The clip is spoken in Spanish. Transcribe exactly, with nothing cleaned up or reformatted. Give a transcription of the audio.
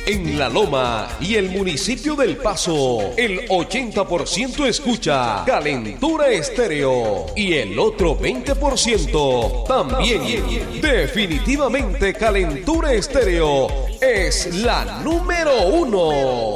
En La Loma y el municipio del Paso, el ochenta por ciento escucha Calentura Estéreo y el otro veinte por ciento también. Definitivamente Calentura Estéreo es la número uno.